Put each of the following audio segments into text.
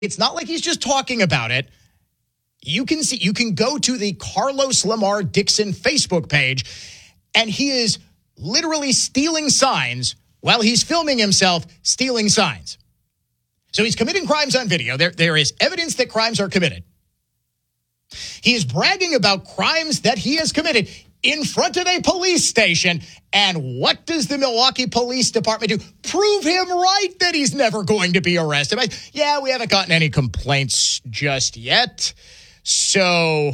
It's not like he's just talking about it. You can go to the Carlos Lamar Dixon Facebook page, and he is literally stealing signs while he's filming himself stealing signs. So he's committing crimes on video. There is evidence that crimes are committed. He is bragging about crimes that he has committed in front of a police station. And what does the Milwaukee Police Department do? Prove him right that he's never going to be arrested. Yeah, we haven't gotten any complaints just yet. So,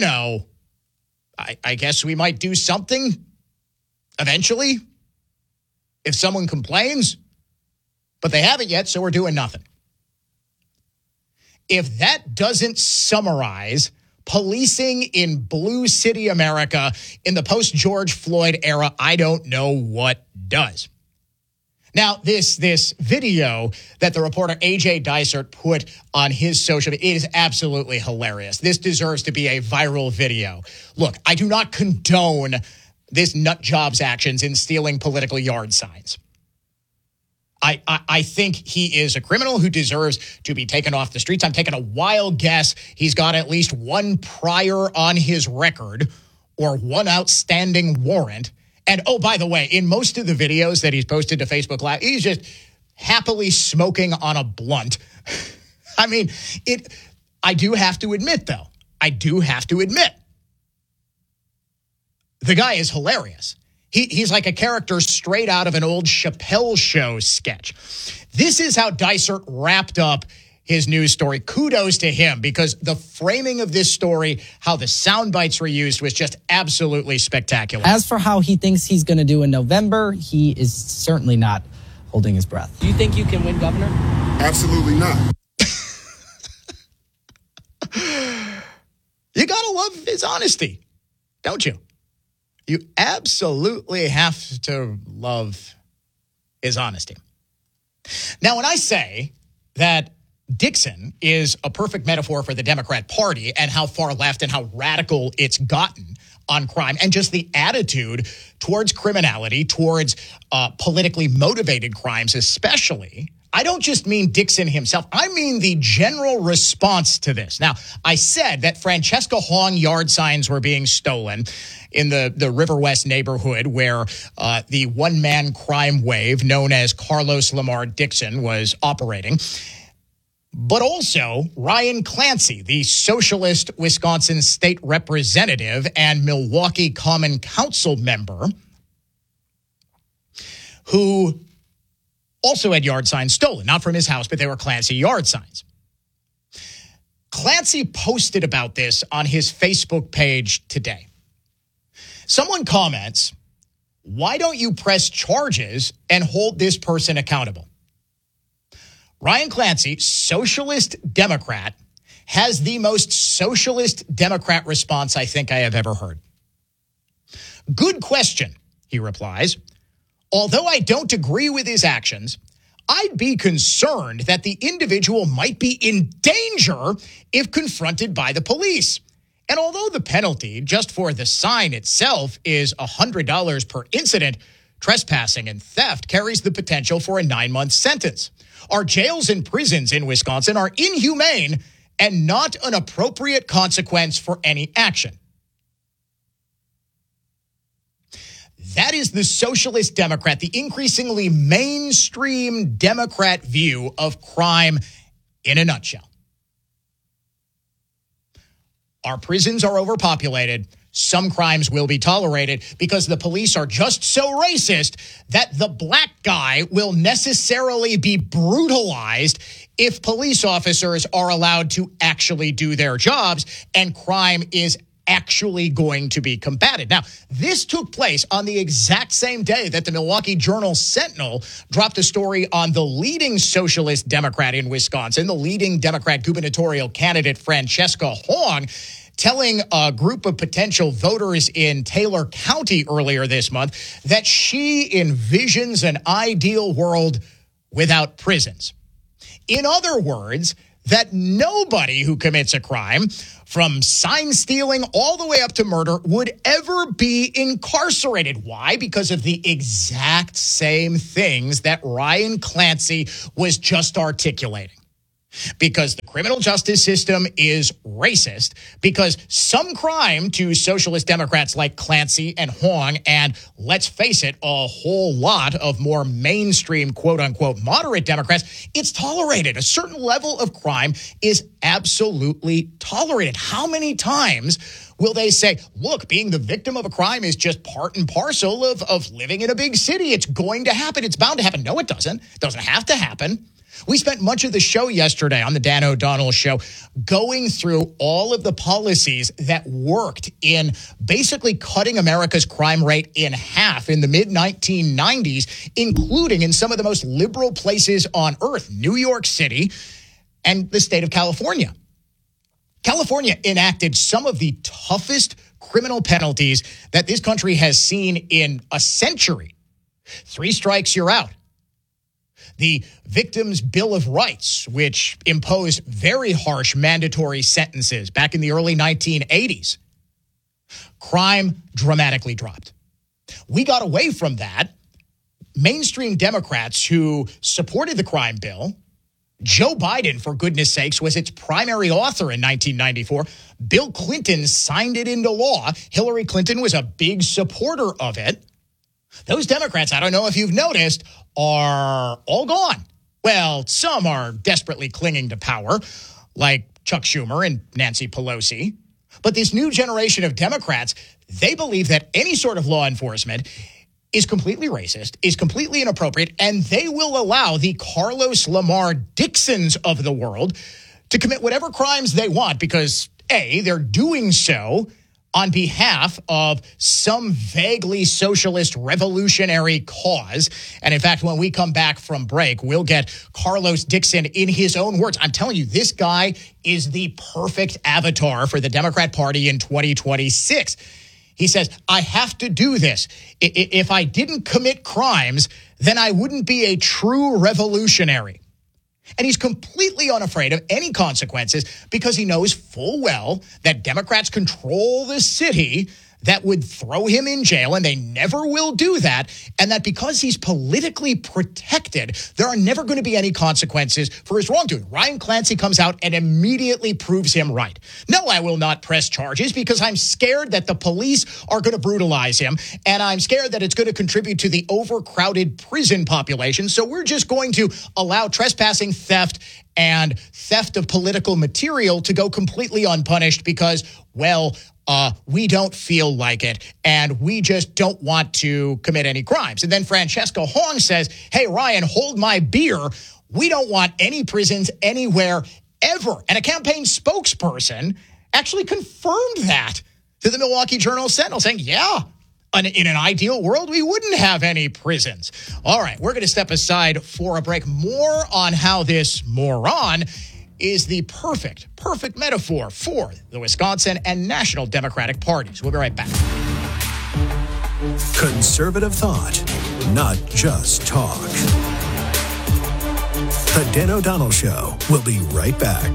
I guess we might do something eventually if someone complains. But they haven't yet, so we're doing nothing. If that doesn't summarize policing in Blue City, America in the post-George Floyd era, I don't know what does. Now, this video that the reporter AJ Dysart put on his social media, it is absolutely hilarious. This deserves to be a viral video. Look, I do not condone this nut job's actions in stealing political yard signs. I think he is a criminal who deserves to be taken off the streets. I'm taking a wild guess he's got at least one prior on his record or one outstanding warrant. And, oh, by the way, in most of the videos that he's posted to Facebook Live, he's just happily smoking on a blunt. I mean, I do have to admit, though, the guy is hilarious. He's like a character straight out of an old Chappelle Show sketch. This is how Dysart wrapped up his news story. Kudos to him, because the framing of this story, how the sound bites were used, was just absolutely spectacular. As for how he thinks he's going to do in November, he is certainly not holding his breath. Do you think you can win governor? Absolutely not. You got to love his honesty, don't you? You absolutely have to love his honesty. Now, when I say that Dixon is a perfect metaphor for the Democrat Party and how far left and how radical it's gotten on crime and just the attitude towards criminality, towards politically motivated crimes especially, I don't just mean Dixon himself. I mean the general response to this. Now, I said that Francesca Hong yard signs were being stolen in the River West neighborhood where the one-man crime wave known as Carlos Lamar Dixon was operating. But also Ryan Clancy, the socialist Wisconsin state representative and Milwaukee Common Council member, who also had yard signs stolen, not from his house, but they were Clancy yard signs. Clancy posted about this on his Facebook page today. Someone comments, "Why don't you press charges and hold this person accountable?" Ryan Clancy, socialist Democrat, has the most socialist Democrat response I think I have ever heard. "Good question," he replies. "Although I don't agree with his actions, I'd be concerned that the individual might be in danger if confronted by the police. And although the penalty just for the sign itself is $100 per incident, trespassing and theft carries the potential for a 9-month sentence. Our jails and prisons in Wisconsin are inhumane and not an appropriate consequence for any action." That is the socialist Democrat, the increasingly mainstream Democrat view of crime in a nutshell. Our prisons are overpopulated. Some crimes will be tolerated because the police are just so racist that the black guy will necessarily be brutalized if police officers are allowed to actually do their jobs and crime is actually going to be combated. Now, this took place on the exact same day that the Milwaukee Journal-Sentinel dropped a story on the leading socialist Democrat in Wisconsin, the leading Democrat gubernatorial candidate Francesca Hong, telling a group of potential voters in Taylor County earlier this month that she envisions an ideal world without prisons. In other words, that nobody who commits a crime, from sign stealing all the way up to murder, would ever be incarcerated. Why? Because of the exact same things that Ryan Clancy was just articulating. because the criminal justice system is racist, because some crime to socialist Democrats like Clancy and Hong, and let's face it, a whole lot of more mainstream, quote unquote, moderate Democrats, it's tolerated. A certain level of crime is absolutely tolerated. How many times will they say, look, being the victim of a crime is just part and parcel of living in a big city? It's going to happen. It's bound to happen. No, it doesn't. It doesn't have to happen. We spent much of the show yesterday on the Dan O'Donnell Show going through all of the policies that worked in basically cutting America's crime rate in half in the mid-1990s, including in some of the most liberal places on earth, New York City and the state of California. California enacted some of the toughest criminal penalties that this country has seen in a century. 3 strikes, you're out. The Victims' Bill of Rights, which imposed very harsh mandatory sentences back in the early 1980s. Crime dramatically dropped. We got away from that. Mainstream Democrats who supported the crime bill, Joe Biden, for goodness sakes, was its primary author in 1994. Bill Clinton signed it into law. Hillary Clinton was a big supporter of it. Those Democrats, I don't know if you've noticed, are all gone. Well, some are desperately clinging to power, like Chuck Schumer and Nancy Pelosi. But this new generation of Democrats, they believe that any sort of law enforcement is completely racist, is completely inappropriate, and they will allow the Carlos Lamar Dixons of the world to commit whatever crimes they want because, A, they're doing so on behalf of some vaguely socialist revolutionary cause. And in fact, when we come back from break, we'll get Carlos Dixon in his own words. I'm telling you, this guy is the perfect avatar for the Democrat Party in 2026. He says, I have to do this. If I didn't commit crimes, then I wouldn't be a true revolutionary. And he's completely unafraid of any consequences because he knows full well that Democrats control the city that would throw him in jail, and they never will do that, and that because he's politically protected, there are never going to be any consequences for his wrongdoing. Ryan Clancy comes out and immediately proves him right. No, I will not press charges because I'm scared that the police are going to brutalize him, and I'm scared that it's going to contribute to the overcrowded prison population, so we're just going to allow trespassing, theft, and theft of political material to go completely unpunished because, well, we don't feel like it, and we just don't want to commit any crimes. And then Francesca Hong says, hey, Ryan, hold my beer. We don't want any prisons anywhere ever. And a campaign spokesperson actually confirmed that to the Milwaukee Journal-Sentinel, saying, yeah, in an ideal world, we wouldn't have any prisons. All right, we're going to step aside for a break. More on how this moron is the perfect metaphor for the Wisconsin and National Democratic parties. We'll be right back. Conservative thought, not just talk. The Dan O'Donnell Show. We'll be right back.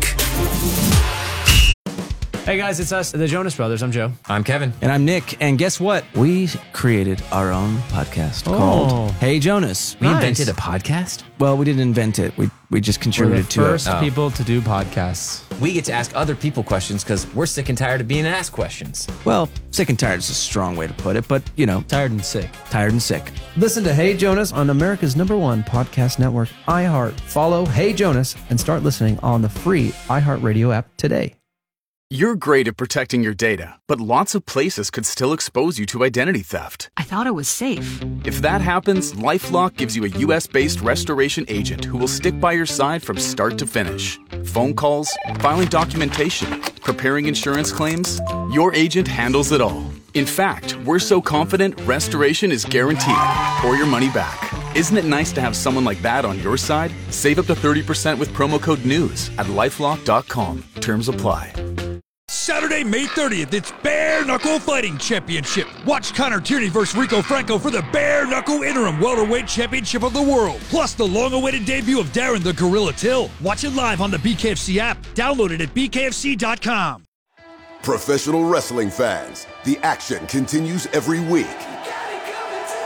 Hey guys, it's us, the Jonas Brothers. I'm Joe. I'm Kevin. And I'm Nick. And guess what? We created our own podcast called Hey Jonas. We invented a podcast? Well, we didn't invent it. We just contributed to it. We're the first people to do podcasts. We get to ask other people questions because we're sick and tired of being asked questions. Well, sick and tired is a strong way to put it, but, you know. Tired and sick. Tired and sick. Listen to Hey Jonas on America's #1 podcast network, iHeart. Follow Hey Jonas and start listening on the free iHeartRadio app today. You're great at protecting your data, but lots of places could still expose you to identity theft. I thought it was safe. If that happens, LifeLock gives you a U.S.-based restoration agent who will stick by your side from start to finish. Phone calls, filing documentation, preparing insurance claims, your agent handles it all. In fact, we're so confident restoration is guaranteed or your money back. Isn't it nice to have someone like that on your side? Save up to 30% with promo code NEWS at LifeLock.com. Terms apply. Saturday, May 30th, it's Bare Knuckle Fighting Championship. Watch Connor Tierney versus Rico Franco for the Bare Knuckle Interim Welterweight Championship of the World. Plus the long-awaited debut of Darren the Gorilla Till. Watch it live on the BKFC app. Download it at BKFC.com. Professional wrestling fans, the action continues every week.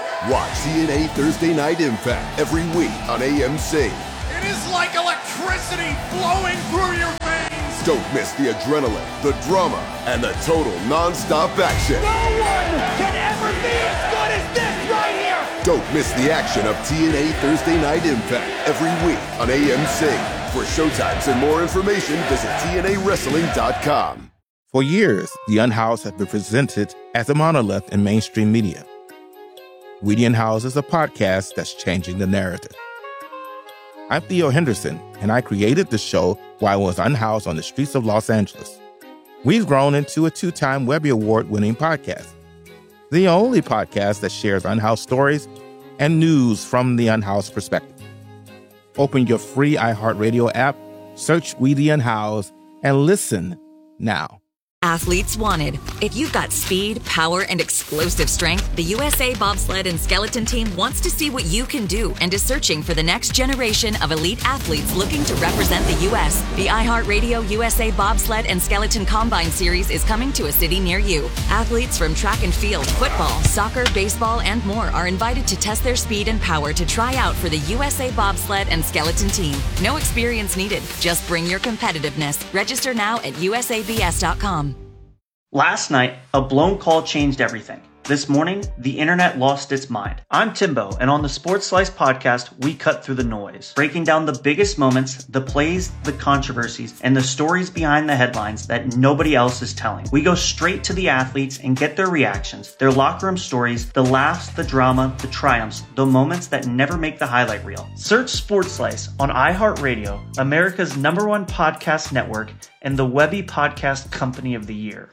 Watch TNA Thursday Night Impact every week on AMC. It is like electricity. electricity flowing through your veins. Don't miss the adrenaline, the drama, and the total non-stop action. No one can ever be as good as this right here. Don't miss the action of TNA Thursday Night Impact every week on AMC. For showtimes and more information, visit TNAWrestling.com. For years, The Unhoused has been presented as a monolith in mainstream media. We the Unhoused is a podcast that's changing the narrative. I'm Theo Henderson, and I created the show while I was unhoused on the streets of Los Angeles. We've grown into a 2-time Webby Award-winning podcast, the only podcast that shares unhoused stories and news from the unhoused perspective. Open your free iHeartRadio app, search We the Unhoused, and listen now. Athletes wanted. If you've got speed, power, and explosive strength, the USA Bobsled and Skeleton Team wants to see what you can do and is searching for the next generation of elite athletes looking to represent the U.S. The iHeartRadio USA Bobsled and Skeleton Combine Series is coming to a city near you. Athletes from track and field, football, soccer, baseball, and more are invited to test their speed and power to try out for the USA Bobsled and Skeleton Team. No experience needed. Just bring your competitiveness. Register now at usabs.com. Last night, a blown call changed everything. This morning, the internet lost its mind. I'm Timbo, and on the Sports Slice podcast, we cut through the noise, breaking down the biggest moments, the plays, the controversies, and the stories behind the headlines that nobody else is telling. We go straight to the athletes and get their reactions, their locker room stories, the laughs, the drama, the triumphs, the moments that never make the highlight reel. Search Sports Slice on iHeartRadio, America's #1 podcast network, and the Webby Podcast Company of the Year.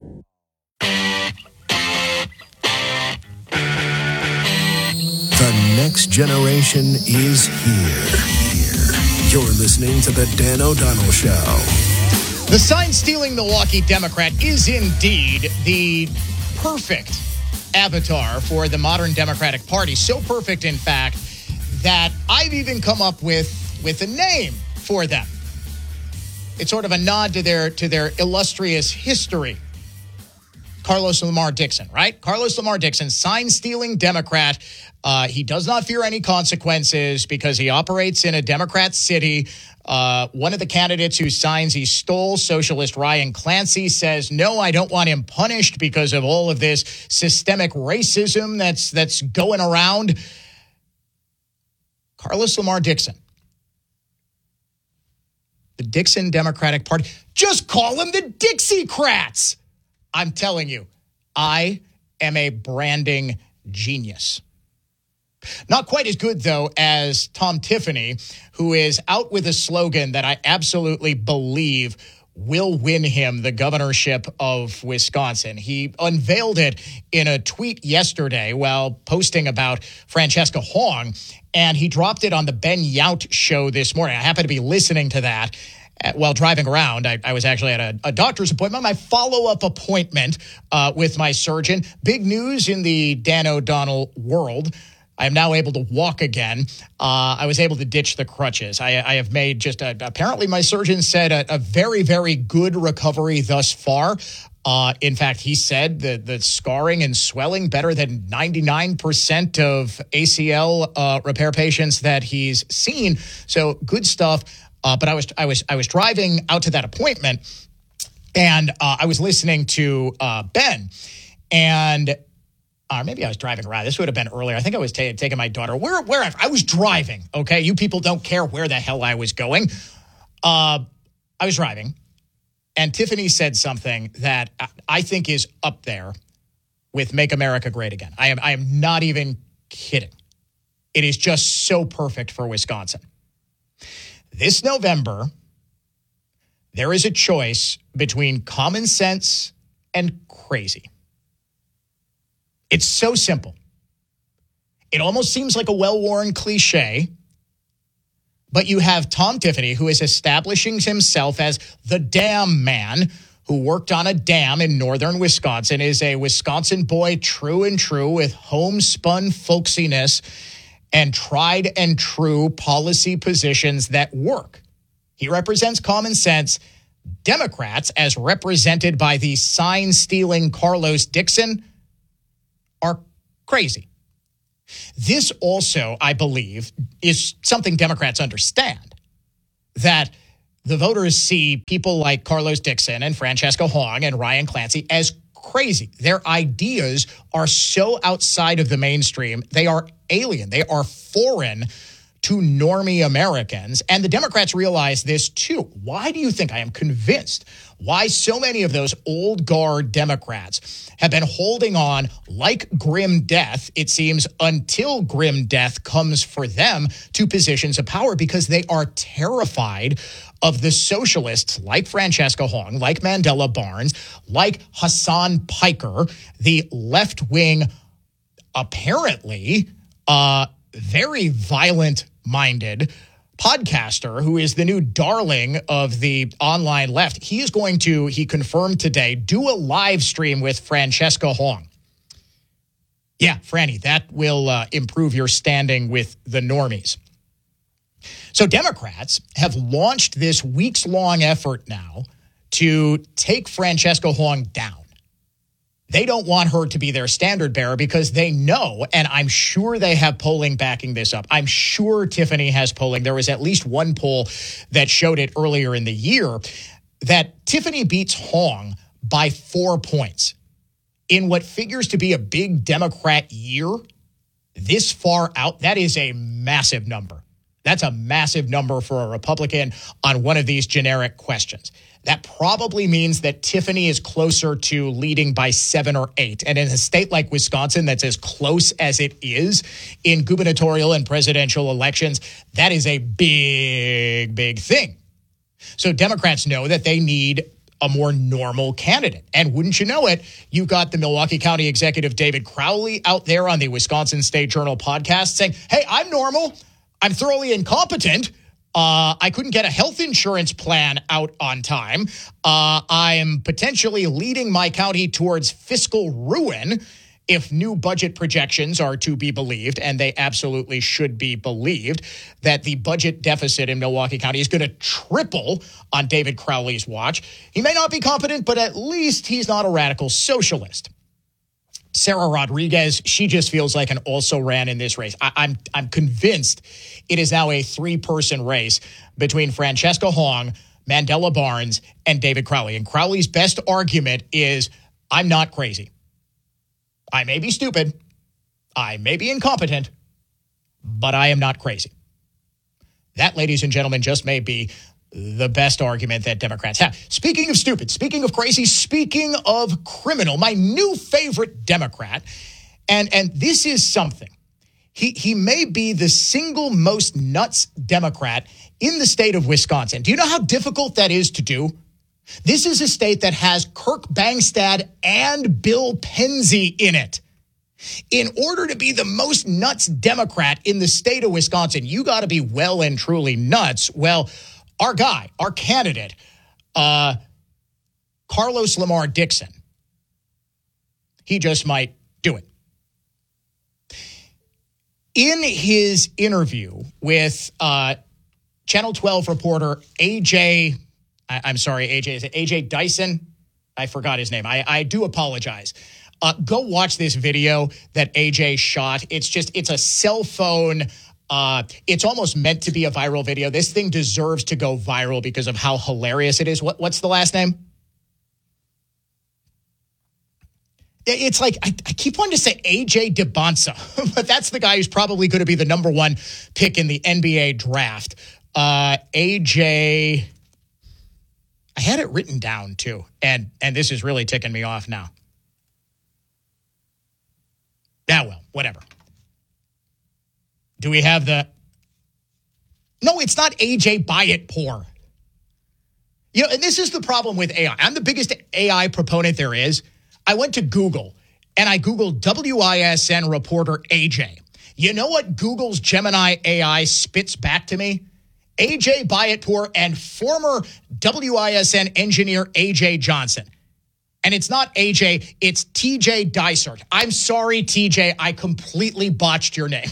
The next generation is here. You're listening to The Dan O'Donnell Show. The sign-stealing Milwaukee Democrat is indeed the perfect avatar for the modern Democratic Party. So perfect, in fact, that I've even come up with a name for them. It's sort of a nod to their illustrious history. Carlos Lamar Dixon, right? Carlos Lamar Dixon, sign-stealing Democrat. He does not fear any consequences because he operates in a Democrat city. One of the candidates whose signs he stole, socialist Ryan Clancy, says, no, I don't want him punished because of all of this systemic racism that's going around. Carlos Lamar Dixon. The Dixon Democratic Party. Just call them the Dixiecrats. I'm telling you, I am a branding genius. Not quite as good, though, as Tom Tiffany, who is out with a slogan that I absolutely believe will win him the governorship of Wisconsin. He unveiled it in a tweet yesterday while posting about Francesca Hong, and he dropped it on the Ben Yount show this morning. I happened to be listening to that while driving around. I was actually at a doctor's appointment, my follow-up appointment with my surgeon. Big news in the Dan O'Donnell world. I am now able to walk again. I was able to ditch the crutches. I have made apparently my surgeon said a very, very good recovery thus far. In fact, he said the scarring and swelling better than 99% of ACL repair patients that he's seen. So good stuff. But I was driving out to that appointment, and I was listening to Ben, and maybe I was driving around. This would have been earlier. I think I was taking my daughter wherever. I was driving. Okay, you people don't care where the hell I was going. I was driving, and Tiffany said something that I think is up there with "Make America Great Again." I am not even kidding. It is just so perfect for Wisconsin. This November, there is a choice between common sense and crazy. It's so simple. It almost seems like a well-worn cliche, but you have Tom Tiffany, who is establishing himself as the dam man, who worked on a dam in northern Wisconsin, is a Wisconsin boy true and true with homespun folksiness and tried and true policy positions that work. He represents common sense. Democrats, as represented by the sign-stealing Carlos Dixon, are crazy. This also, I believe, is something Democrats understand. that the voters see people like Carlos Dixon and Francesca Hong and Ryan Clancy as crazy. Their ideas are so outside of the mainstream. They are alien. They are foreign to normie Americans. And the Democrats realize this too. Why do you think? I am convinced why so many of those old guard Democrats have been holding on like grim death, it seems, until grim death comes for them to positions of power, because they are terrified of the socialists like Francesca Hong, like Mandela Barnes, like Hassan Piker, the left-wing, apparently very violent-minded podcaster who is the new darling of the online left. He is going to, he confirmed today, do a live stream with Francesca Hong. Yeah, Franny, that will improve your standing with the normies. So Democrats have launched this weeks-long effort now to take Francesca Hong down. They don't want her to be their standard bearer because they know, and I'm sure they have polling backing this up. I'm sure Tiffany has polling. There was at least one poll that showed it earlier in the year that Tiffany beats Hong by 4 points. In what figures to be a big Democrat year, this far out, that is a massive number. That's a massive number for a Republican on one of these generic questions. That probably means that Tiffany is closer to leading by 7 or 8. And in a state like Wisconsin, that's as close as it is in gubernatorial and presidential elections, that is a big, big thing. So Democrats know that they need a more normal candidate. And wouldn't you know it, you've got the Milwaukee County Executive David Crowley out there on the Wisconsin State Journal podcast saying, hey, I'm normal. I'm thoroughly incompetent. I couldn't get a health insurance plan out on time. I'm potentially leading my county towards fiscal ruin if new budget projections are to be believed, and they absolutely should be believed, that the budget deficit in Milwaukee County is going to triple on David Crowley's watch. He may not be competent, but at least he's not a radical socialist. Sarah Rodriguez, she just feels like an also-ran in this race. I'm convinced it is now a 3-person race between Francesca Hong, Mandela Barnes, and David Crowley. And Crowley's best argument is, I'm not crazy. I may be stupid. I may be incompetent, but I am not crazy. That, ladies and gentlemen, just may be the best argument that Democrats have. Speaking of stupid, speaking of crazy, speaking of criminal, my new favorite Democrat, and this is something. He may be the single most nuts Democrat in the state of Wisconsin. Do you know how difficult that is to do? This is a state that has Kirk Bangstad and Bill Penzi in it. In order to be the most nuts Democrat in the state of Wisconsin, you got to be well and truly nuts. Well, our guy, our candidate, Carlos Lamar Dixon, he just might do it. In his interview with Channel 12 reporter AJ Dyson? I forgot his name. I do apologize. Go watch this video that AJ shot. It's a cell phone. It's almost meant to be a viral video. This thing deserves to go viral because of how hilarious it is. What's the last name? It's like, I keep wanting to say AJ DeBonsa, but that's the guy who's probably going to be the number 1 pick in the NBA draft. AJ, I had it written down too, and this is really ticking me off now. Yeah, well, whatever. Do we have the... No, it's not AJ Bayatpour. You know, and this is the problem with AI. I'm the biggest AI proponent there is. I went to Google, and I Googled WISN reporter AJ. You know what Google's Gemini AI spits back to me? AJ Bayatpour and former WISN engineer AJ Johnson. And it's not AJ, it's TJ Dysart. I'm sorry, TJ, I completely botched your name.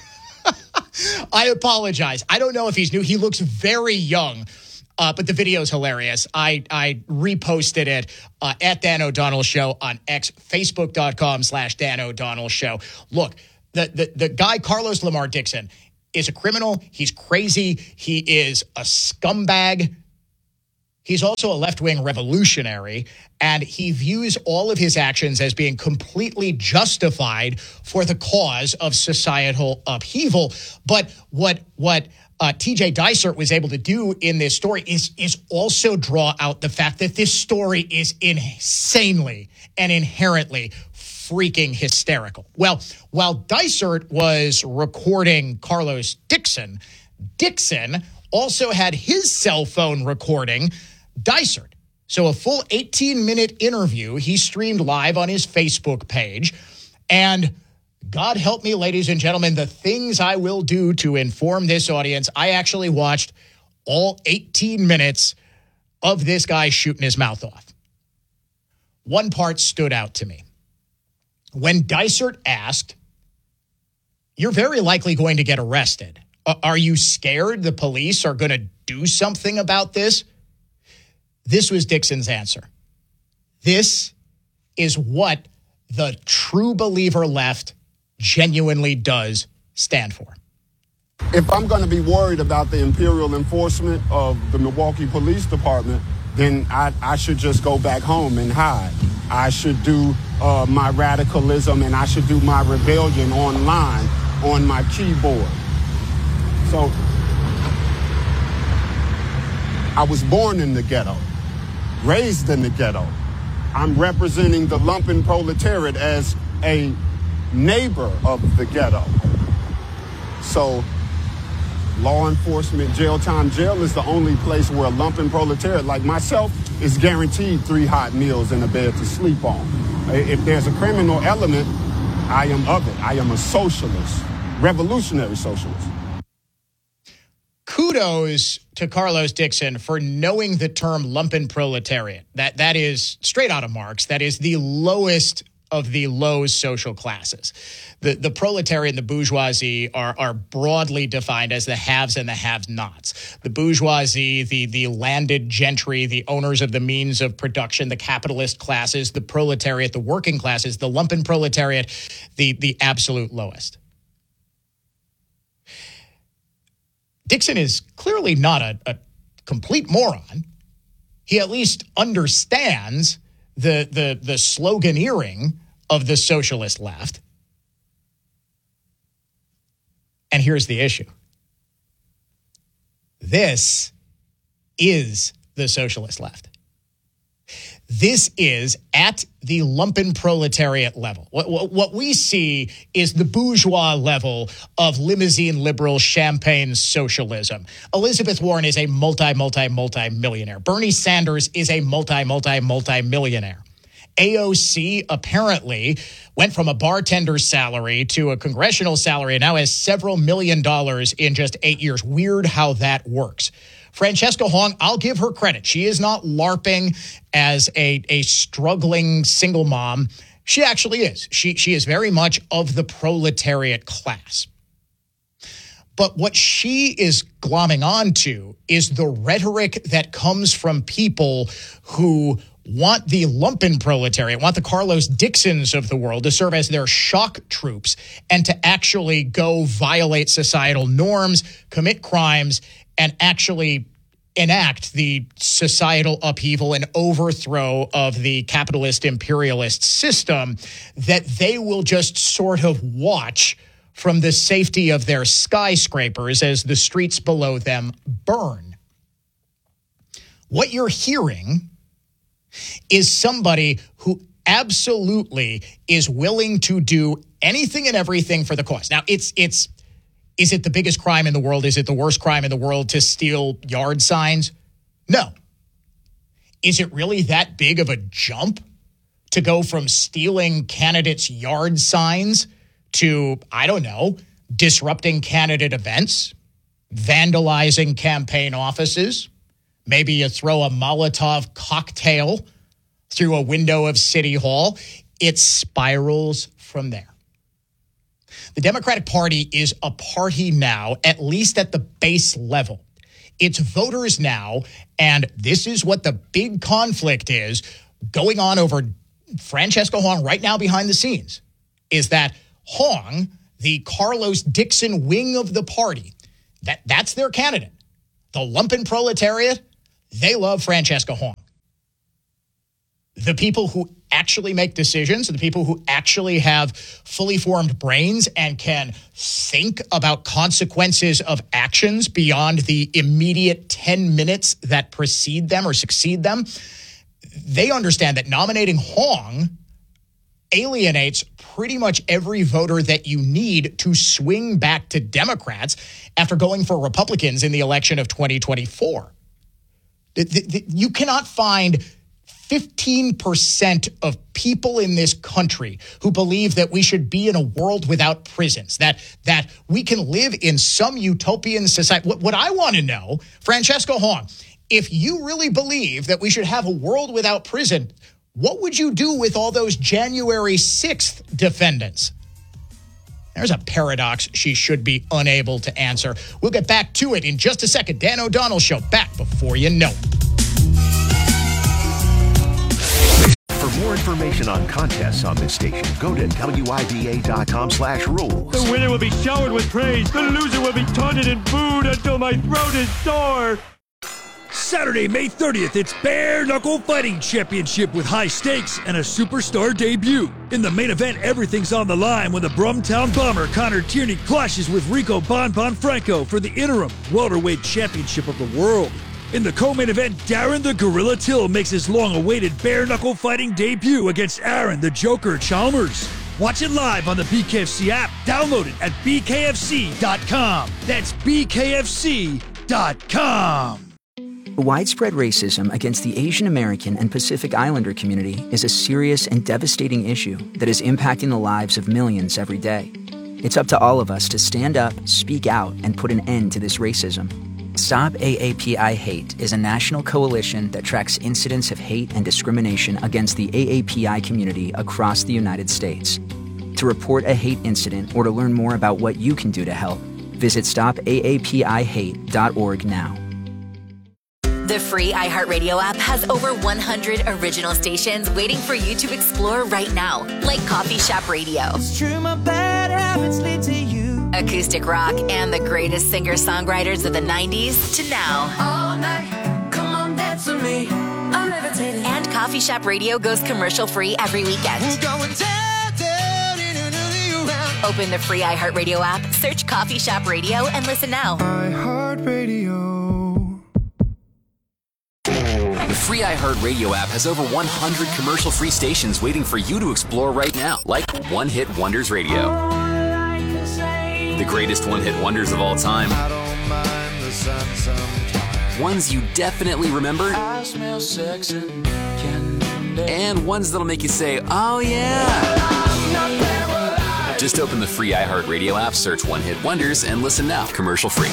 I apologize. I don't know if he's new. He looks very young, but the video is hilarious. I reposted it at Dan O'Donnell Show on X, facebook.com/Dan O'Donnell Show. Look, the guy, Carlos Lamar Dixon, is a criminal. He's crazy. He is a scumbag. He's also a left-wing revolutionary, and he views all of his actions as being completely justified for the cause of societal upheaval. But what TJ Dysart was able to do in this story is also draw out the fact that this story is insanely and inherently freaking hysterical. Well, while Dysart was recording Carlos Dixon, Dixon also had his cell phone recording Dysart. So a full 18-minute interview he streamed live on his Facebook page. And God help me, ladies and gentlemen, the things I will do to inform this audience. I actually watched all 18 minutes of this guy shooting his mouth off. One part stood out to me. When Dysart asked, "You're very likely going to get arrested. Are you scared the police are going to do something about this?" This was Dixon's answer. This is what the true believer left genuinely does stand for. If I'm going to be worried about the imperial enforcement of the Milwaukee Police Department, then I should just go back home and hide. I should do my radicalism and I should do my rebellion online on my keyboard. So I was born in the ghetto, raised in the ghetto. I'm representing the lumpen proletariat as a neighbor of the ghetto. So law enforcement, jail time. Jail is the only place where a lumpen proletariat like myself is guaranteed 3 hot meals and a bed to sleep on. If there's a criminal element, I am of it. I am a socialist, revolutionary socialist. Kudos to Carlos Dixon for knowing the term lumpen proletariat. That is straight out of Marx. That is the lowest of the low social classes. The proletariat and the bourgeoisie are broadly defined as the haves and the have-nots. The bourgeoisie, the landed gentry, the owners of the means of production, the capitalist classes, the proletariat, the working classes, the lumpen proletariat, the absolute lowest. Dixon is clearly not a complete moron. He at least understands the sloganeering of the socialist left. And here's the issue. This is the socialist left. This is at the lumpen proletariat level. What we see is the bourgeois level of limousine liberal champagne socialism. Elizabeth Warren is a multi-millionaire. Bernie Sanders is a multi-millionaire. AOC apparently went from a bartender's salary to a congressional salary and now has several $1 million in just 8 years. Weird how that works. Francesca Hong, I'll give her credit. She is not LARPing as a struggling single mom. She actually is. She is very much of the proletariat class. But what she is glomming onto is the rhetoric that comes from people who want the lumpen proletariat, want the Carlos Dixons of the world to serve as their shock troops and to actually go violate societal norms, commit crimes, and actually enact the societal upheaval and overthrow of the capitalist imperialist system that they will just sort of watch from the safety of their skyscrapers as the streets below them burn. What you're hearing is somebody who absolutely is willing to do anything and everything for the cause. Now, is it the biggest crime in the world? Is it the worst crime in the world to steal yard signs? No. Is it really that big of a jump to go from stealing candidates' yard signs to, I don't know, disrupting candidate events, vandalizing campaign offices? Maybe you throw a Molotov cocktail through a window of City Hall. It spirals from there. The Democratic Party is a party now, at least at the base level. It's voters now, and this is what the big conflict is going on over Francesca Hong right now behind the scenes, is that Hong the Carlos Dixon wing of the party, that's their candidate. The lumpen proletariat, they love Francesca Hong. The people who actually make decisions, the people who actually have fully formed brains and can think about consequences of actions beyond the immediate 10 minutes that precede them or succeed them, they understand that nominating Hong alienates pretty much every voter that you need to swing back to Democrats after going for Republicans in the election of 2024. You cannot find 15% of people in this country who believe that we should be in a world without prisons, that we can live in some utopian society. What I want to know, Francesca Hong, if you really believe that we should have a world without prison, what would you do with all those January 6th defendants? There's a paradox she should be unable to answer. We'll get back to it in just a second. Dan O'Donnell Show, back before you know it. For more information on contests on this station, go to WIBA.com/rules. The winner will be showered with praise. The loser will be taunted and booed until my throat is sore. Saturday, May 30th, it's Bare Knuckle Fighting Championship with high stakes and a superstar debut. In the main event, everything's on the line when the Brumtown Bomber Connor Tierney clashes with Rico Bon Franco for the interim welterweight championship of the world. In the co-main event, Darren the Gorilla Till makes his long-awaited bare-knuckle fighting debut against Aaron the Joker Chalmers. Watch it live on the BKFC app. Download it at bkfc.com. That's bkfc.com. Widespread racism against the Asian American and Pacific Islander community is a serious and devastating issue that is impacting the lives of millions every day. It's up to all of us to stand up, speak out, and put an end to this racism. Stop AAPI Hate is a national coalition that tracks incidents of hate and discrimination against the AAPI community across the United States. To report a hate incident or to learn more about what you can do to help, visit stopaapihate.org now. The free iHeartRadio app has over 100 original stations waiting for you to explore right now, like Coffee Shop Radio. It's true, my bad habits lead to you. Acoustic rock and the greatest singer-songwriters of the 90s to now. All night, come on, dance with me. I'm levitating. And Coffee Shop Radio goes commercial-free every weekend. We're going down, down, around. Open the free iHeartRadio app, search Coffee Shop Radio, and listen now. iHeartRadio. The free iHeartRadio app has over 100 commercial-free stations waiting for you to explore right now, like One Hit Wonders Radio. The greatest one-hit wonders of all time. I don't mind the sun sometimes. Ones you definitely remember. I smell sex and candy. And ones that'll make you say, oh yeah. Just open the free iHeartRadio app, search One Hit Wonders, and listen now, commercial-free.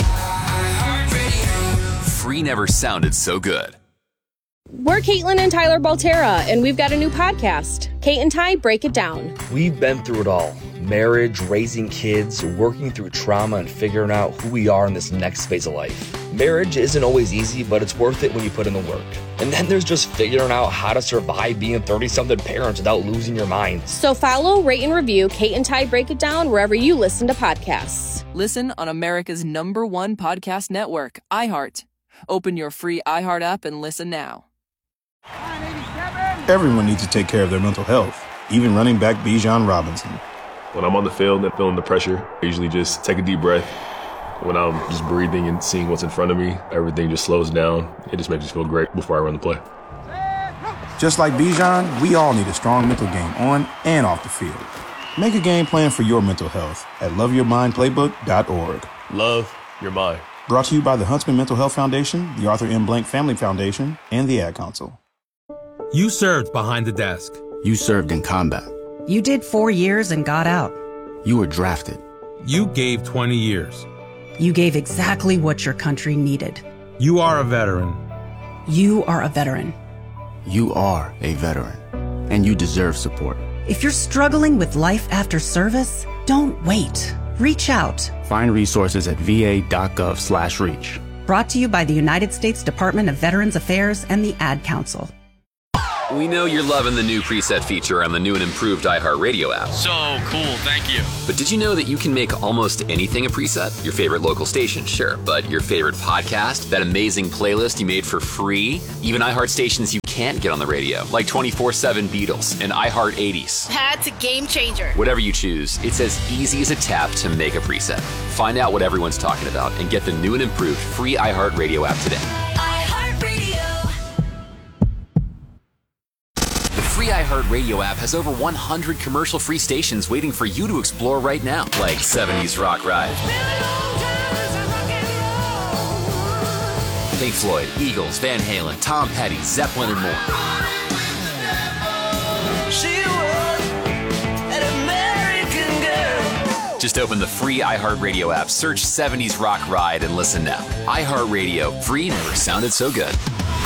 Free never sounded so good. We're Caitlin and Tyler Baltera, and we've got a new podcast, Kate and Ty Break It Down. We've been through it all. Marriage, raising kids, working through trauma, and figuring out who we are in this next phase of life. Marriage isn't always easy, but it's worth it when you put in the work. And then there's just figuring out how to survive being 30-something parents without losing your mind. So follow, rate, and review Kate and Ty Break It Down wherever you listen to podcasts. Listen on America's #1 podcast network, iHeart. Open your free iHeart app and listen now. Everyone needs to take care of their mental health, even running back Bijan Robinson. When I'm on the field and feeling the pressure, I usually just take a deep breath. When I'm just breathing and seeing what's in front of me, everything just slows down. It just makes me feel great before I run the play. Just like Bijan, we all need a strong mental game on and off the field. Make a game plan for your mental health at loveyourmindplaybook.org. Love your mind. Brought to you by the Huntsman Mental Health Foundation, the Arthur M. Blank Family Foundation, and the Ad Council. You served behind the desk. You served in combat. You did 4 years and got out. You were drafted. You gave 20 years. You gave exactly what your country needed. You are a veteran. You are a veteran. You are a veteran. And you deserve support. If you're struggling with life after service, don't wait. Reach out. Find resources at va.gov/reach. Brought to you by the United States Department of Veterans Affairs and the Ad Council. We know you're loving the new preset feature on the new and improved iHeartRadio app. So cool, thank you. But did you know that you can make almost anything a preset? Your favorite local station, sure, but your favorite podcast, that amazing playlist you made for free, even iHeart stations you can't get on the radio, like 24/7 Beatles and iHeart 80s. That's a game changer. Whatever you choose, it's as easy as a tap to make a preset. Find out what everyone's talking about and get the new and improved free iHeartRadio app today. The free iHeartRadio app has over 100 commercial-free stations waiting for you to explore right now, like 70s Rock Ride, Pink Floyd, Eagles, Van Halen, Tom Petty, Zeppelin, and more. Just open the free iHeartRadio app, search 70s Rock Ride, and listen now. iHeartRadio, free never sounded so good.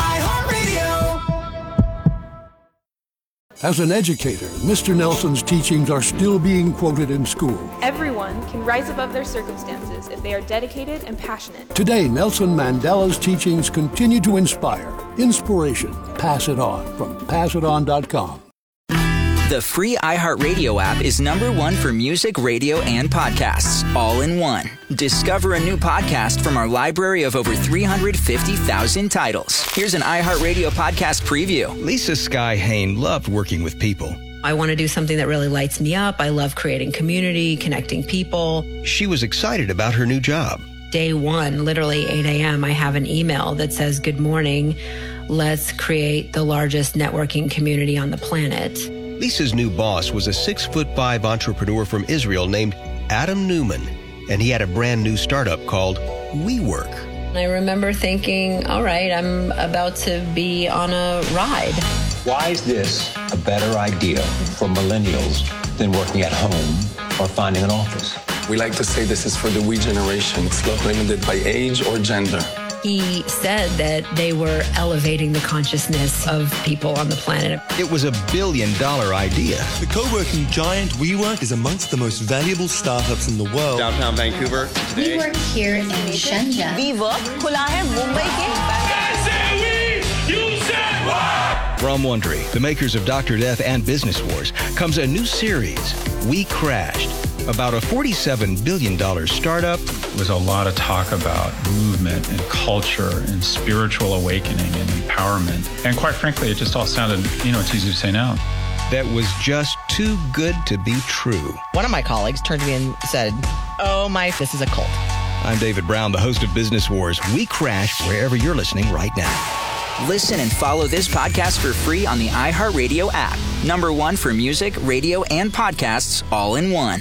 As an educator, Mr. Nelson's teachings are still being quoted in school. Everyone can rise above their circumstances if they are dedicated and passionate. Today, Nelson Mandela's teachings continue to inspire. Inspiration. Pass it on from passiton.com. The free iHeartRadio app is #1 for music, radio, and podcasts, all in one. Discover a new podcast from our library of over 350,000 titles. Here's an iHeartRadio podcast preview. Lisa Sky Hain loved working with people. I want to do something that really lights me up. I love creating community, connecting people. She was excited about her new job. Day one, literally 8 a.m., I have an email that says, "Good morning. Let's create the largest networking community on the planet." Lisa's new boss was a 6'5" entrepreneur from Israel named Adam Newman, and he had a brand new startup called WeWork. I remember thinking, all right, I'm about to be on a ride. Why is this a better idea for millennials than working at home or finding an office? We like to say this is for the we generation. It's not limited by age or gender. He said that they were elevating the consciousness of people on the planet. It was $1 billion idea. The co-working giant WeWork is amongst the most valuable startups in the world. Downtown Vancouver today. We work here in Shenzhen. WeWork खुला है मुंबई के. From Wondery, the makers of Dr. Death and Business Wars, comes a new series, We Crashed, about a $47 billion startup. There was a lot of talk about movement and culture and spiritual awakening and empowerment. And quite frankly, it just all sounded, it's easy to say now. That was just too good to be true. One of my colleagues turned to me and said, this is a cult. I'm David Brown, the host of Business Wars. We Crash wherever you're listening right now. Listen and follow this podcast for free on the iHeartRadio app. #1 for music, radio, and podcasts, all in one.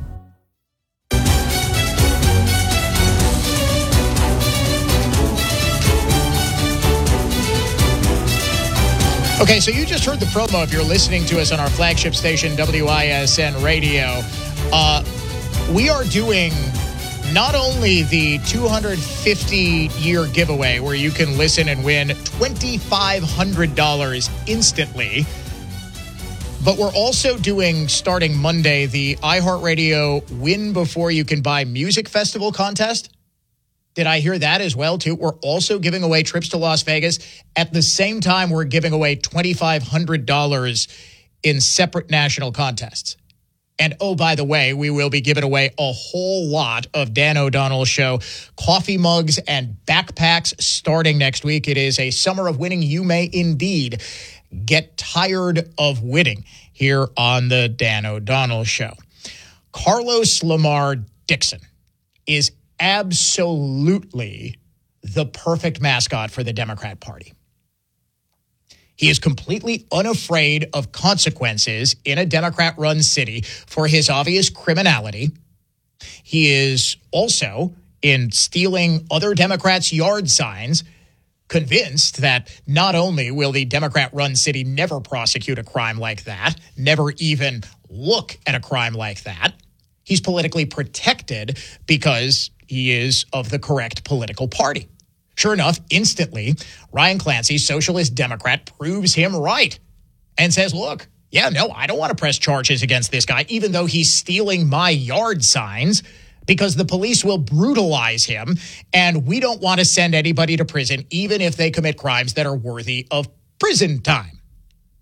Okay, so you just heard the promo if you're listening to us on our flagship station, WISN Radio. We are doing not only the 250-year giveaway where you can listen and win $2,500 instantly, but we're also doing, starting Monday, the iHeartRadio Win Before You Can Buy Music Festival contest. Did I hear that as well, too? We're also giving away trips to Las Vegas. At the same time, we're giving away $2,500 in separate national contests. And, oh, by the way, we will be giving away a whole lot of Dan O'Donnell Show coffee mugs and backpacks starting next week. It is a summer of winning. You may indeed get tired of winning here on the Dan O'Donnell Show. Carlos Lamar Dixon is absolutely the perfect mascot for the Democrat Party. He is completely unafraid of consequences in a Democrat-run city for his obvious criminality. He is also, in stealing other Democrats' yard signs, convinced that not only will the Democrat-run city never prosecute a crime like that, never even look at a crime like that, he's politically protected because he is of the correct political party. Sure enough, instantly, Ryan Clancy, socialist Democrat, proves him right and says, look, I don't want to press charges against this guy, even though he's stealing my yard signs, because the police will brutalize him, and we don't want to send anybody to prison, even if they commit crimes that are worthy of prison time.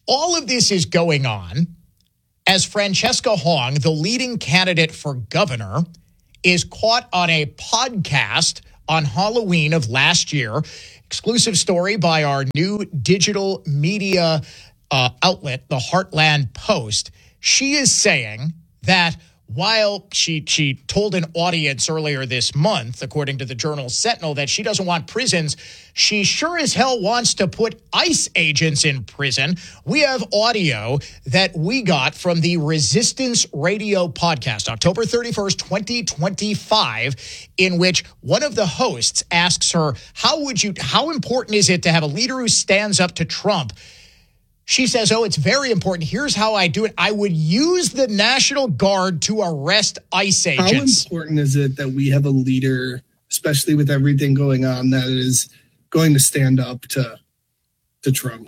All of this is going on as Francesca Hong, the leading candidate for governor, is caught on a podcast on Halloween of last year. Exclusive story by our new digital media outlet, the Heartland Post. She is saying that while she told an audience earlier this month, according to the Journal Sentinel, that she doesn't want prisons, she sure as hell wants to put ICE agents in prison. We have audio that we got from the Resistance Radio podcast, October 31st, 2025, in which one of the hosts asks her, how important is it to have a leader who stands up to Trump? She says, it's very important. Here's how I do it. I would use the National Guard to arrest ICE agents. How important is it that we have a leader, especially with everything going on, that is going to stand up to Trump?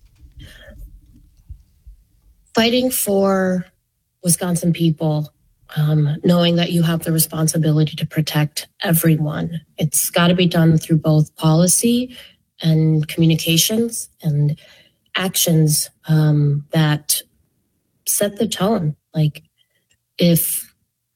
Fighting for Wisconsin people, knowing that you have the responsibility to protect everyone. It's got to be done through both policy and communications and actions that set the tone. Like, if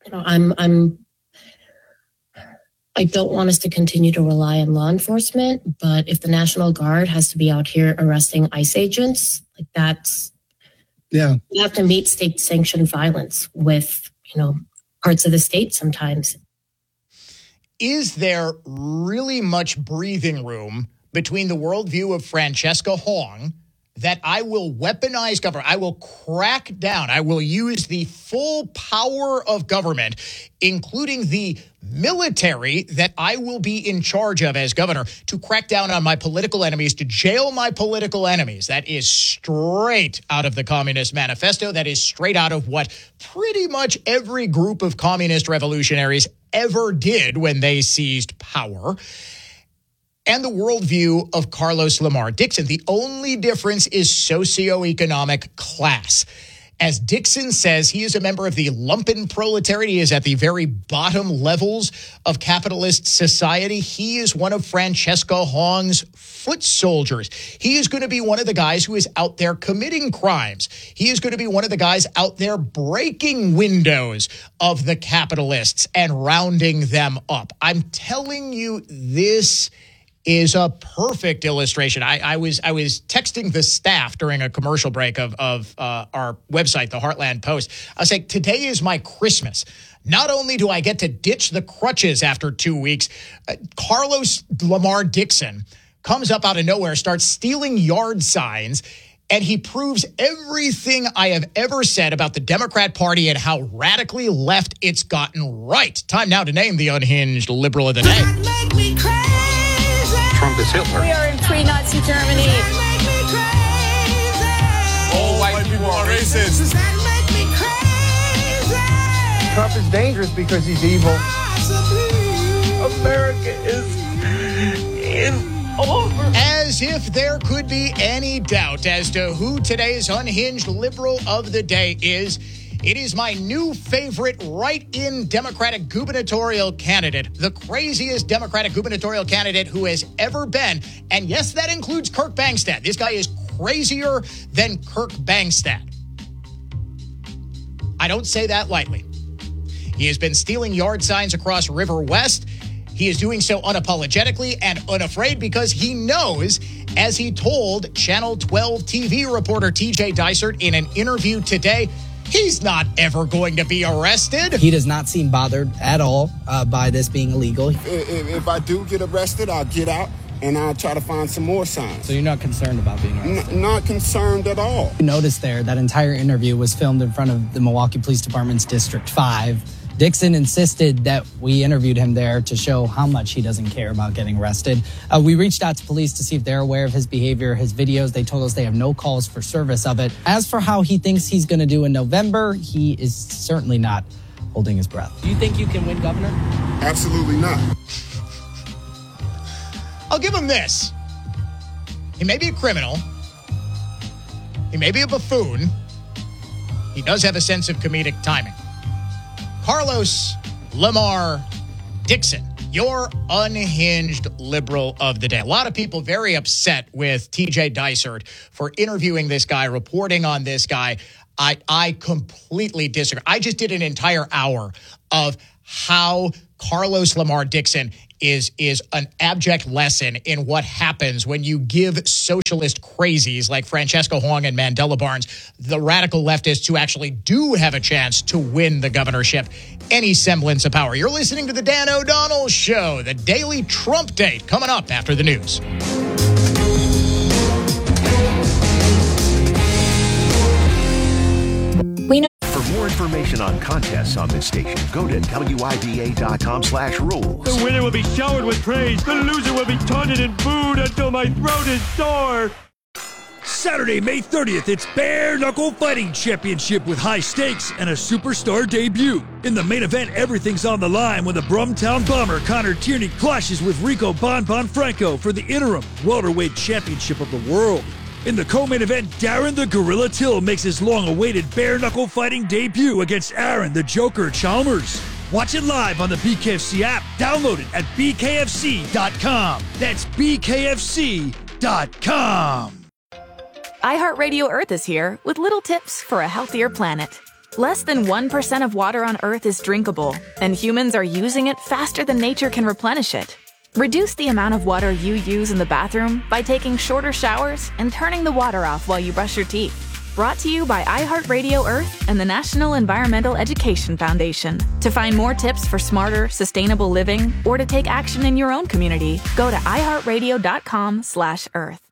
I don't want us to continue to rely on law enforcement, but if the National Guard has to be out here arresting ICE agents, like that's, yeah, you have to meet state-sanctioned violence with, parts of the state sometimes. Is there really much breathing room between the worldview of Francesca Hong that I will weaponize government, I will crack down, I will use the full power of government, including the military that I will be in charge of as governor, to crack down on my political enemies, to jail my political enemies? That is straight out of the Communist Manifesto. That is straight out of what pretty much every group of communist revolutionaries ever did when they seized power. And the worldview of Carlos Lamar Dixon. The only difference is socioeconomic class. As Dixon says, he is a member of the lumpen proletariat. He is at the very bottom levels of capitalist society. He is one of Francesca Hong's foot soldiers. He is going to be one of the guys who is out there committing crimes. He is going to be one of the guys out there breaking windows of the capitalists and rounding them up. I'm telling you, this is a perfect illustration. I was texting the staff during a commercial break of our website, the Heartland Post. I was like, today is my Christmas. Not only do I get to ditch the crutches after 2 weeks, Carlos Lamar Dixon comes up out of nowhere, starts stealing yard signs, and he proves everything I have ever said about the Democrat Party and how radically left it's gotten right. Time now to name the unhinged liberal of the day. Trump is Hitler. We are in pre-Nazi Germany. All white people are racist. Trump is dangerous because he's evil. America is in over. As if there could be any doubt as to who today's unhinged liberal of the day is, it is my new favorite write-in Democratic gubernatorial candidate, the craziest Democratic gubernatorial candidate who has ever been. And yes, that includes Kirk Bangstad. This guy is crazier than Kirk Bangstad. I don't say that lightly. He has been stealing yard signs across River West. He is doing so unapologetically and unafraid because he knows, as he told Channel 12 TV reporter TJ Dysart in an interview today, he's not ever going to be arrested. He does not seem bothered at all by this being illegal. If I do get arrested, I'll get out and I'll try to find some more signs. So you're not concerned about being arrested? Not concerned at all. You notice there that entire interview was filmed in front of the Milwaukee Police Department's District 5. Dixon insisted that we interviewed him there to show how much he doesn't care about getting arrested. We reached out to police to see if they're aware of his behavior, his videos. They told us they have no calls for service of it. As for how he thinks he's going to do in November, he is certainly not holding his breath. Do you think you can win governor? Absolutely not. I'll give him this. He may be a criminal. He may be a buffoon. He does have a sense of comedic timing. Carlos Lamar Dixon your unhinged liberal of the day. A lot of people very upset with TJ Dysart for interviewing this guy, reporting on this guy. I completely disagree. I just did an entire hour of how Carlos Lamar Dixon is an abject lesson in what happens when you give socialist crazies like Francesco Huang and Mandela Barnes, the radical leftists who actually do have a chance to win the governorship, any semblance of power. You're listening to the Dan O'Donnell Show, the Daily Trump Date, coming up after the news. For more information on contests on this station, go to WIBA.com/rules. The winner will be showered with praise. The loser will be taunted and booed until my throat is sore. Saturday, May 30th, it's Bare Knuckle Fighting Championship with high stakes and a superstar debut. In the main event, everything's on the line when the Brumtown Bomber Connor Tierney clashes with Rico Bon Franco for the interim welterweight championship of the world. In the co-main event, Darren the Gorilla Till makes his long-awaited bare-knuckle fighting debut against Aaron the Joker Chalmers. Watch it live on the BKFC app. Download it at bkfc.com. That's bkfc.com. iHeartRadio Earth is here with little tips for a healthier planet. Less than 1% of water on Earth is drinkable, and humans are using it faster than nature can replenish it. Reduce the amount of water you use in the bathroom by taking shorter showers and turning the water off while you brush your teeth. Brought to you by iHeartRadio Earth and the National Environmental Education Foundation. To find more tips for smarter, sustainable living or to take action in your own community, go to iHeartRadio.com/Earth.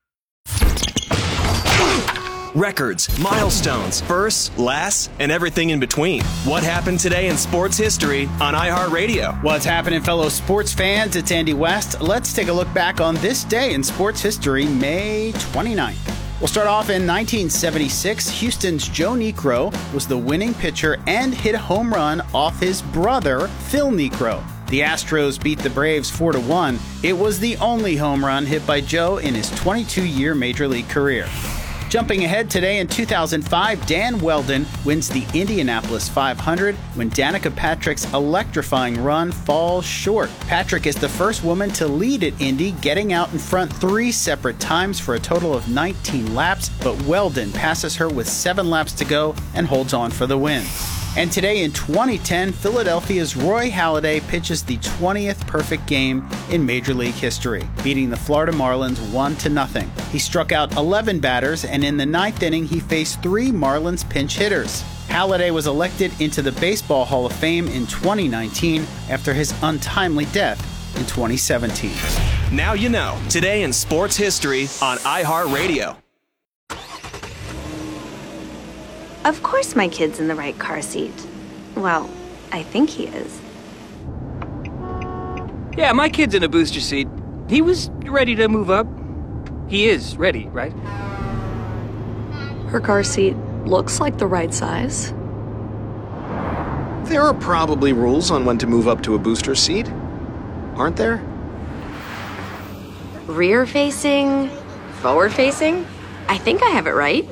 Records, milestones, firsts, lasts, and everything in between. What happened today in sports history on iHeartRadio? What's happening, fellow sports fans? It's Andy West. Let's take a look back on this day in sports history, May 29th. We'll start off in 1976. Houston's Joe Niekro was the winning pitcher and hit a home run off his brother, Phil Niekro. The Astros beat the Braves 4-1. It was the only home run hit by Joe in his 22-year Major League career. Jumping ahead today in 2005, Dan Weldon wins the Indianapolis 500 when Danica Patrick's electrifying run falls short. Patrick is the first woman to lead at Indy, getting out in front 3 separate times for a total of 19 laps, but Weldon passes her with 7 laps to go and holds on for the win. And today in 2010, Philadelphia's Roy Halladay pitches the 20th perfect game in Major League history, beating the Florida Marlins 1-0. He struck out 11 batters, and in the 9th inning, he faced 3 Marlins pinch hitters. Halladay was elected into the Baseball Hall of Fame in 2019 after his untimely death in 2017. Now you know, today in sports history on iHeartRadio. Of course my kid's in the right car seat. Well, I think he is. Yeah, my kid's in a booster seat. He was ready to move up. He is ready, right? Her car seat looks like the right size. There are probably rules on when to move up to a booster seat, aren't there? Rear facing, forward facing? I think I have it right.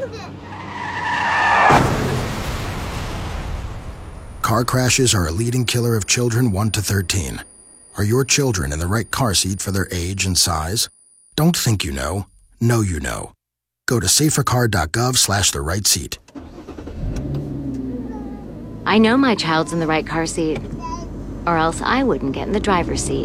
Car crashes are a leading killer of children 1 to 13. Are your children in the right car seat for their age and size? Don't think you know. Know you know. Go to safercar.gov/the-right-seat. I know my child's in the right car seat, or else I wouldn't get in the driver's seat.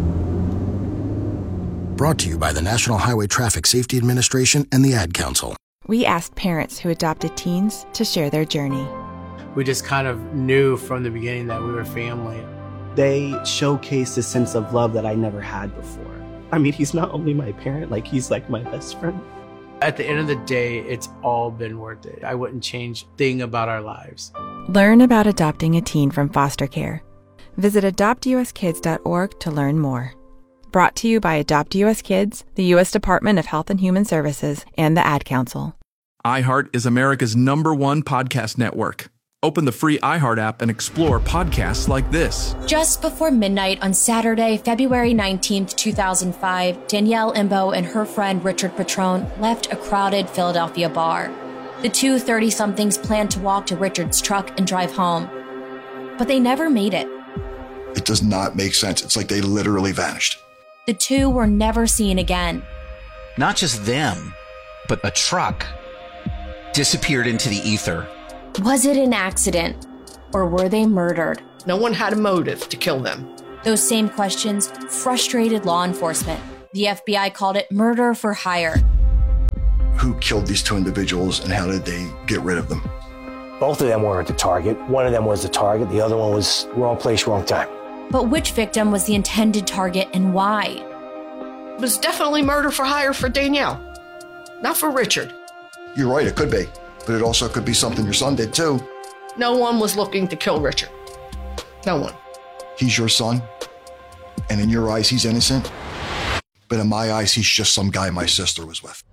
Brought to you by the National Highway Traffic Safety Administration and the Ad Council. We asked parents who adopted teens to share their journey. We just kind of knew from the beginning that we were family. They showcased a sense of love that I never had before. I mean, he's not only my parent, he's like my best friend. At the end of the day, it's all been worth it. I wouldn't change a thing about our lives. Learn about adopting a teen from foster care. Visit adoptuskids.org to learn more. Brought to you by Adopt US Kids, the U.S. Department of Health and Human Services, and the Ad Council. iHeart is America's #1 podcast network. Open the free iHeart app and explore podcasts like this. Just before midnight on Saturday, February 19th, 2005, Danielle Imbo and her friend Richard Petrone left a crowded Philadelphia bar. The two 30-somethings planned to walk to Richard's truck and drive home, but they never made it. It does not make sense. It's like they literally vanished. The two were never seen again. Not just them, but a truck disappeared into the ether. Was it an accident, or were they murdered? No one had a motive to kill them. Those same questions frustrated law enforcement. The FBI called it murder for hire. Who killed these two individuals and how did they get rid of them? Both of them weren't the target. One of them was the target. The other one was wrong place, wrong time. But which victim was the intended target and why? It was definitely murder for hire for Danielle, not for Richard. You're right, it could be. But it also could be something your son did too. No one was looking to kill Richard. No one. He's your son, and in your eyes, he's innocent. But in my eyes, he's just some guy my sister was with.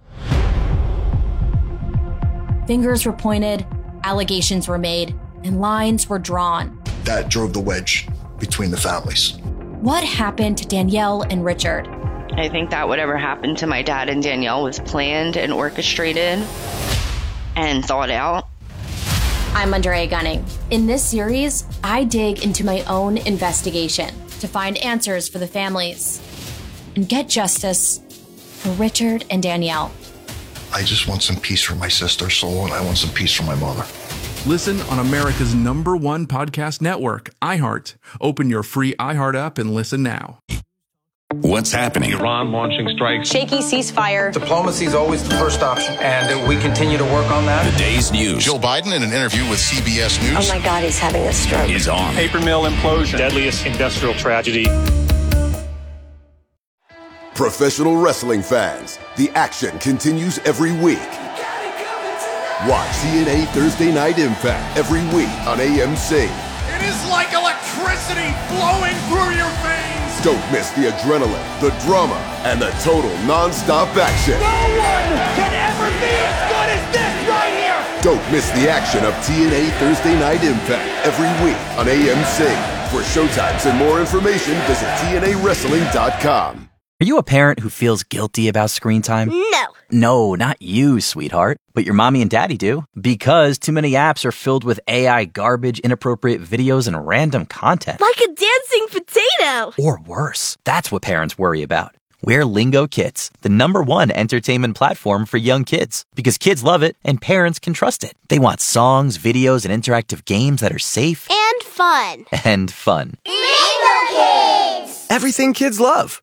Fingers were pointed, allegations were made, and lines were drawn. That drove the wedge between the families. What happened to Danielle and Richard? I think that whatever happened to my dad and Danielle was planned and orchestrated and thought out. I'm Andrea Gunning. In this series, I dig into my own investigation to find answers for the families and get justice for Richard and Danielle. I just want some peace for my sister's soul, and I want some peace for my mother. Listen on America's #1 podcast network, iHeart. Open your free iHeart app and listen now. What's happening? Iran launching strikes. Shaky ceasefire. Diplomacy is always the first option, and we continue to work on that. The day's news. Joe Biden, in an interview with CBS News. Oh my God, he's having a stroke. Is on. Paper mill implosion. Deadliest industrial tragedy. Professional wrestling fans, the action continues every week. Watch TNA Thursday Night Impact every week on AMC. It is like electricity flowing through your veins. Don't miss the adrenaline, the drama, and the total non-stop action. No one can ever be as good as this right here. Don't miss the action of TNA Thursday Night Impact every week on AMC. For showtimes and more information, visit TNAWrestling.com. Are you a parent who feels guilty about screen time? No. No, not you, sweetheart. But your mommy and daddy do. Because too many apps are filled with AI garbage, inappropriate videos, and random content. Like a dancing potato. Or worse. That's what parents worry about. We're Lingo Kids, the #1 entertainment platform for young kids. Because kids love it and parents can trust it. They want songs, videos, and interactive games that are safe. And fun. And fun. Lingo Kids! Everything kids love.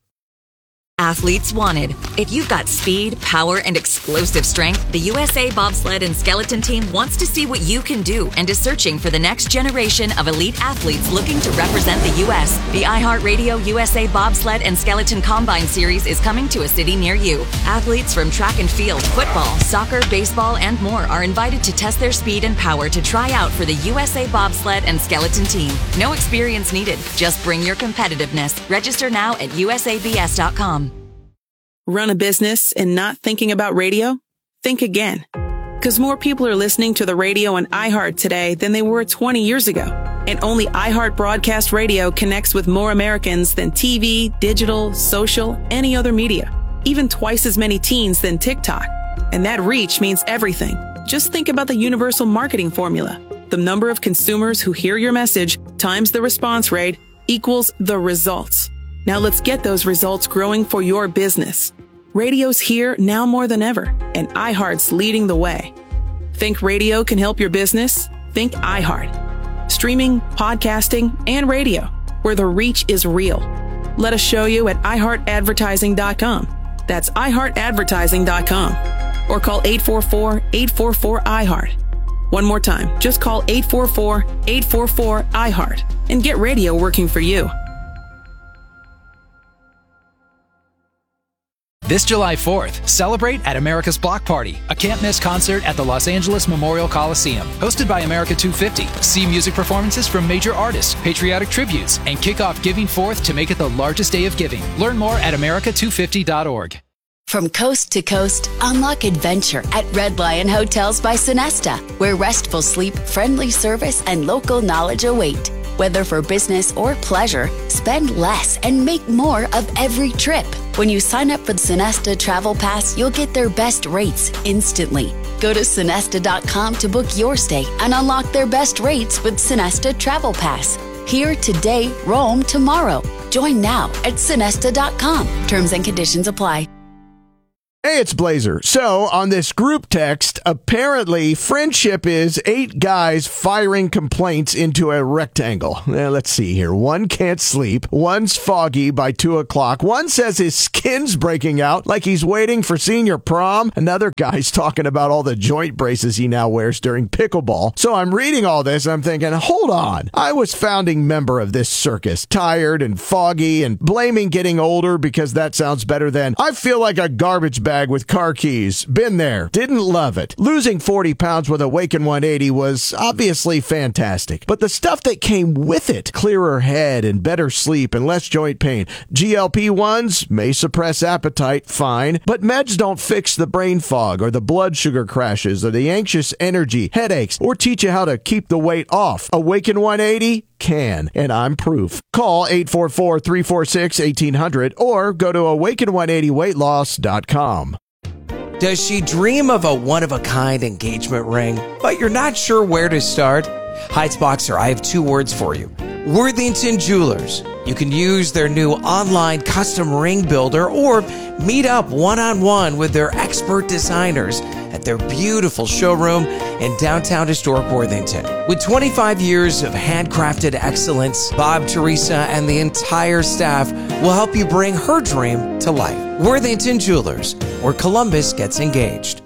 Athletes wanted. If you've got speed, power, and explosive strength, the USA Bobsled and Skeleton Team wants to see what you can do and is searching for the next generation of elite athletes looking to represent the U.S. The iHeartRadio USA Bobsled and Skeleton Combine Series is coming to a city near you. Athletes from track and field, football, soccer, baseball, and more are invited to test their speed and power to try out for the USA Bobsled and Skeleton Team. No experience needed. Just bring your competitiveness. Register now at usabs.com. Run a business and not thinking about radio? Think again. Because more people are listening to the radio on iHeart today than they were 20 years ago. And only iHeart Broadcast Radio connects with more Americans than TV, digital, social, any other media. Even twice as many teens than TikTok. And that reach means everything. Just think about the universal marketing formula. The number of consumers who hear your message times the response rate equals the results. Now let's get those results growing for your business. Radio's here now more than ever, and iHeart's leading the way. Think radio can help your business? Think iHeart. Streaming, podcasting, and radio, where the reach is real. Let us show you at iHeartAdvertising.com. That's iHeartAdvertising.com. Or call 844-844-iHeart. One more time, just call 844-844-iHeart and get radio working for you. This July 4th, celebrate at America's Block Party, a can't-miss concert at the Los Angeles Memorial Coliseum. Hosted by America 250, see music performances from major artists, patriotic tributes, and kick off Giving 4th to make it the largest day of giving. Learn more at america250.org. From coast to coast, unlock adventure at Red Lion Hotels by Sonesta, where restful sleep, friendly service, and local knowledge await. Whether for business or pleasure, spend less and make more of every trip. When you sign up for the Sonesta Travel Pass, you'll get their best rates instantly. Go to Sonesta.com to book your stay and unlock their best rates with Sonesta Travel Pass. Here today, roam tomorrow. Join now at Sonesta.com. Terms and conditions apply. Hey, it's Blazer. So, on this group text, apparently friendship is 8 guys firing complaints into a rectangle. Let's see here. One can't sleep. One's foggy by 2 o'clock. One says his skin's breaking out like he's waiting for senior prom. Another guy's talking about all the joint braces he now wears during pickleball. So I'm reading all this and I'm thinking, hold on. I was founding member of this circus, tired and foggy and blaming getting older because that sounds better than I feel like a garbage bag with car keys. Been there. Didn't love it. Losing 40 pounds with Awaken 180 was obviously fantastic. But the stuff that came with it, clearer head and better sleep and less joint pain. GLP-1s may suppress appetite, fine. But meds don't fix the brain fog or the blood sugar crashes or the anxious energy, headaches, or teach you how to keep the weight off. Awaken 180 can, and I'm proof. Call 844-346-1800 or go to awaken180weightloss.com. Does she dream of a one-of-a-kind engagement ring, but you're not sure where to start? Heights Boxer, I have 2 words for you. Worthington Jewelers. You can use their new online custom ring builder or meet up one-on-one with their expert designers at their beautiful showroom in downtown historic Worthington. With 25 years of handcrafted excellence, Bob, Teresa, and the entire staff will help you bring her dream to life. Worthington Jewelers, where Columbus gets engaged.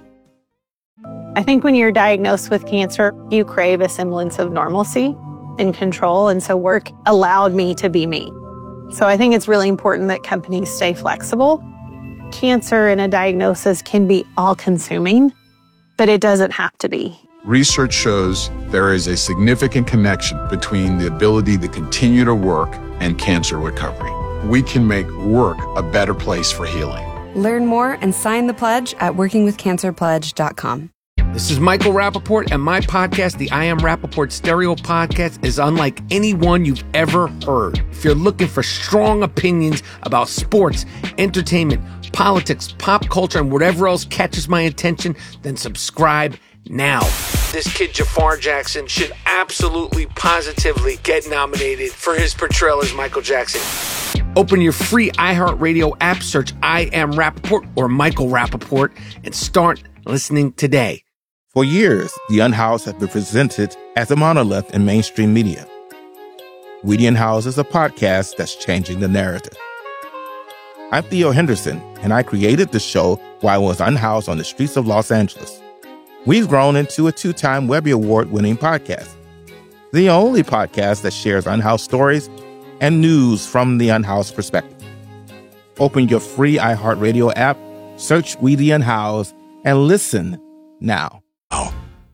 I think when you're diagnosed with cancer, you crave a semblance of normalcy and control, and so work allowed me to be me. So I think it's really important that companies stay flexible. Cancer and a diagnosis can be all-consuming, but it doesn't have to be. Research shows there is a significant connection between the ability to continue to work and cancer recovery. We can make work a better place for healing. Learn more and sign the pledge at workingwithcancerpledge.com. This is Michael Rappaport, and my podcast, the I Am Rappaport Stereo Podcast, is unlike any one you've ever heard. If you're looking for strong opinions about sports, entertainment, politics, pop culture, and whatever else catches my attention, then subscribe now. This kid Jafar Jackson should absolutely, positively get nominated for his portrayal as Michael Jackson. Open your free iHeartRadio app, search I Am Rappaport or Michael Rappaport, and start listening today. For years, The Unhoused has been presented as a monolith in mainstream media. We The Unhoused is a podcast that's changing the narrative. I'm Theo Henderson, and I created the show while I was unhoused on the streets of Los Angeles. We've grown into a 2-time Webby Award-winning podcast, the only podcast that shares unhoused stories and news from the unhoused perspective. Open your free iHeartRadio app, search We The Unhoused, and listen now.